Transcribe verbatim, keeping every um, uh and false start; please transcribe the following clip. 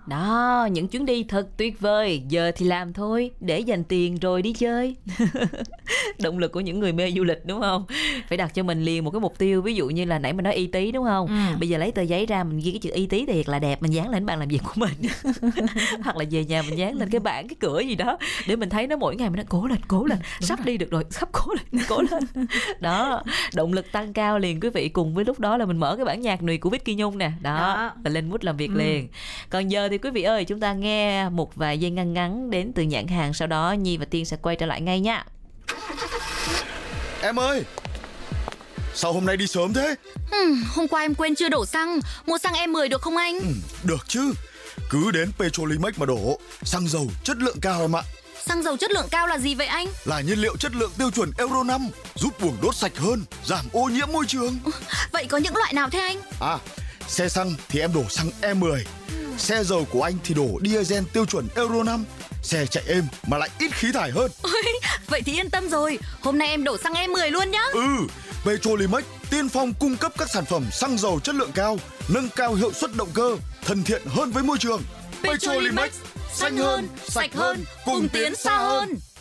Đó, những chuyến đi thật tuyệt vời. Giờ thì làm thôi, để dành tiền rồi đi chơi. Động lực của những người mê du lịch đúng không? Phải đặt cho mình liền một cái mục tiêu. Ví dụ như là nãy mình nói y tí đúng không? Ừ. Bây giờ lấy tờ giấy ra, mình ghi cái chữ y tí thiệt là đẹp, mình dán lên bàn làm việc của mình. Hoặc là về nhà mình dán lên cái bảng, cái cửa gì đó, để mình thấy nó mỗi ngày mình nói cố lên, cố lên, ừ, sắp rồi. Đi được rồi, sắp cố lên, cố lên. Đó, động lực tăng cao liền quý vị. Cùng với lúc đó là mình mở cái bản nhạc Nùi của Vicky Nhung nè. Đó, đó. Và lên mood làm việc ừ. liền. Còn giờ thì quý vị ơi, chúng ta nghe một vài giây ngắn ngắn đến từ nhãn hàng. Sau đó Nhi và Tiên sẽ quay trở lại ngay nha. Em ơi, sao hôm nay đi sớm thế? ừ, Hôm qua em quên chưa đổ xăng. Mua xăng E mười được không anh? ừ, Được chứ. Cứ đến Petrolimex mà đổ. Xăng dầu chất lượng cao em ạ. Xăng dầu chất lượng cao là gì vậy anh? Là nhiên liệu chất lượng tiêu chuẩn Euro năm, giúp buồng đốt sạch hơn, giảm ô nhiễm môi trường. Vậy có những loại nào thế anh? À, xe xăng thì em đổ xăng E mười. Xe dầu của anh thì đổ diesel tiêu chuẩn Euro năm. Xe chạy êm mà lại ít khí thải hơn. Ôi, vậy thì yên tâm rồi. Hôm nay em đổ xăng E mười luôn nhá. Ừ, Petrolimex tiên phong cung cấp các sản phẩm xăng dầu chất lượng cao, nâng cao hiệu suất động cơ, thân thiện hơn với môi trường. Petrolimex, xanh hơn, sạch hơn, cùng tiến xa hơn.